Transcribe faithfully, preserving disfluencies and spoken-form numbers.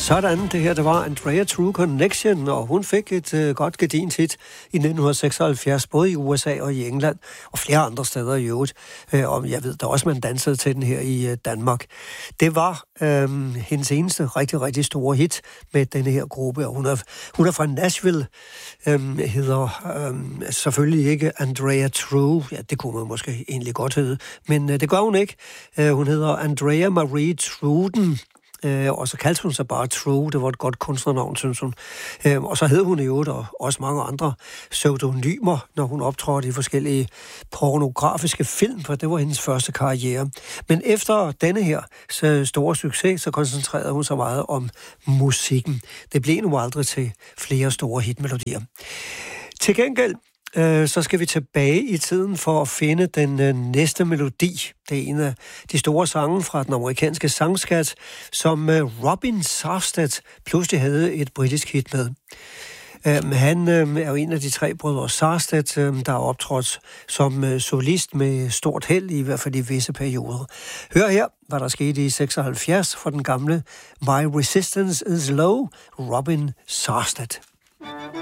Sådan, det her, det var Andrea True Connection, og hun fik et øh, godt gedint hit i nitten seksoghalvfjerds, både i U S A og i England, og flere andre steder i øvrigt. Øh, og jeg ved, der også man dansede til den her i øh, Danmark. Det var øh, hendes eneste rigtig, rigtig store hit med denne her gruppe, og hun er, hun er fra Nashville, øh, hedder øh, selvfølgelig ikke Andrea True, ja, det kunne man måske egentlig godt hedde, men øh, det gør hun ikke. Øh, hun hedder Andrea Marie Truden. Øh, og så kaldte hun sig bare True. Det var et godt kunstnernavn, synes hun. Øh, og så hed hun i øvrigt og også mange andre pseudonymer, når hun optrådte i forskellige pornografiske film, for det var hendes første karriere. Men efter denne her så store succes, så koncentrerede hun sig meget om musikken. Det blev nu aldrig til flere store hitmelodier. Til gengæld så skal vi tilbage i tiden for at finde den øh, næste melodi. Det er en af de store sange fra den amerikanske sangskat, som øh, Robin Sarstedt pludselig havde et britisk hit med. Øh, han øh, er jo en af de tre brødre Sarstedt, øh, der er optrådt som øh, solist med stort held, i hvert fald i visse perioder. Hør her, hvad der skete i seksoghalvfjerds for den gamle My Resistance is Low, Robin Sarstedt.